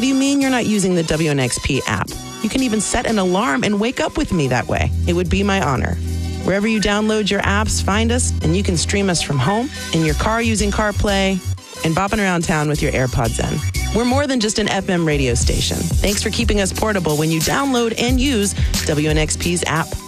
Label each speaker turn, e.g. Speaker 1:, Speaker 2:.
Speaker 1: do you mean you're not using the WNXP app? You can even set an alarm and wake up with me that way. It would be my honor. Wherever you download your apps, find us, and you can stream us from home, in your car using CarPlay, and bopping around town with your AirPods in. We're more than just an FM radio station. Thanks for keeping us portable when you download and use WNXP's app.